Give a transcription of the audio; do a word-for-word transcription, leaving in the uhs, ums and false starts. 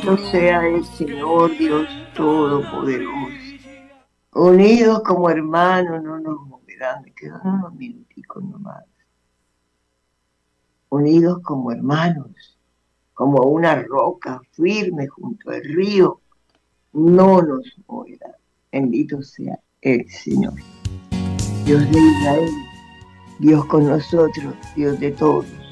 Bendito sea el Señor Dios Todopoderoso. Unidos como hermanos no nos moverán. Me quedan unos minuticos nomás. Unidos como hermanos, como una roca firme junto al río, no nos moverá. Bendito sea el Señor. Dios de Israel, Dios con nosotros, Dios de todos.